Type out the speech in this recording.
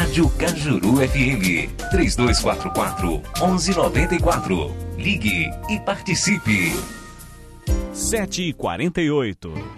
Rádio Cajuru FM 3244-1194. Ligue e participe. 7h48.